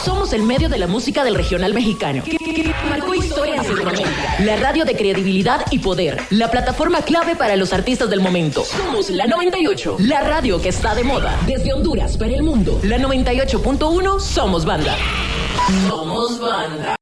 Somos el medio de la música del regional mexicano, que marcó historia en Centroamérica. La radio de credibilidad y poder. La plataforma clave para los artistas del momento. Somos la 98, la radio que está de moda. Desde Honduras para el mundo. La 98.1, somos banda. Somos banda.